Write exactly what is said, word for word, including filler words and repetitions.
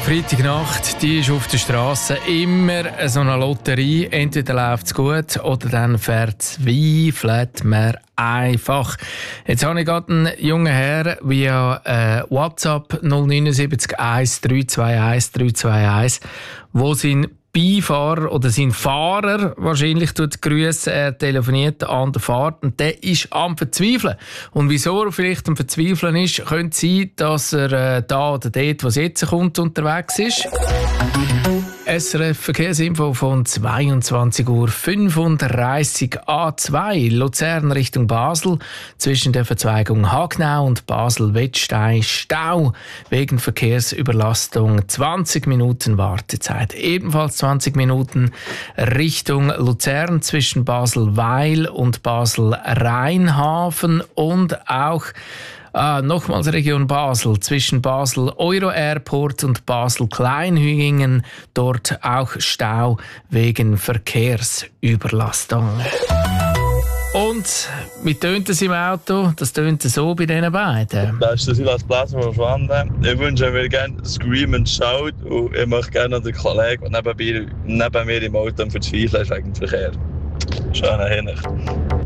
Freitagnacht, die ist auf der Straße immer so eine Lotterie. Entweder läuft es gut oder dann verzweifelt man einfach. Jetzt habe ich gerade einen jungen Herr via äh, WhatsApp null neun sieben eins drei zwei eins drei zwei eins, wo sein Beifahrer oder sein Fahrer wahrscheinlich tut grüßen, er telefoniert an der Fahrt und der ist am Verzweifeln. Und wieso er vielleicht am Verzweifeln ist, könnte sein, dass er äh, da oder dort, wo es jetzt kommt, unterwegs ist. S R F Verkehrsinfo von zweiundzwanzig Uhr fünfunddreißig A zwei Luzern Richtung Basel zwischen der Verzweigung Hagnau und Basel-Wettstein Stau wegen Verkehrsüberlastung, zwanzig Minuten Wartezeit. Ebenfalls zwanzig Minuten Richtung Luzern zwischen Basel-Weil und Basel-Rheinhafen und auch Ah, nochmals Region Basel, zwischen Basel Euro Airport und Basel Kleinhügingen, dort auch Stau wegen Verkehrsüberlastung. Und wie tönt es im Auto? Das tönt so bei diesen beiden. Das ist das Silas Bläser von Schwanden. Ich wünsche mir gerne Scream and Shout und ich möchte gerne den Kollegen, der neben mir, neben mir im Auto am Verzweifeln ist wegen dem Verkehr. Schöne Hinsicht.